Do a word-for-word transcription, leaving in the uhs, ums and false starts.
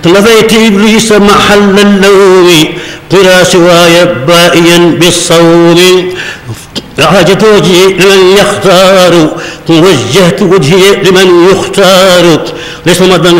نفيت إبليس محل اللوم قرى سواي بائيا بالصوم عاجت وجهي لمن يختار وجهت وجهي لمن يختار لصمد